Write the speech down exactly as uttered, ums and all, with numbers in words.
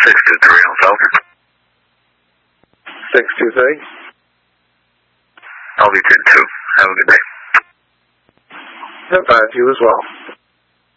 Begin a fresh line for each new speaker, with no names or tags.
six two three on Falcon.
six two three.
I'll be ten two. Have a good day.
Goodbye to you as well.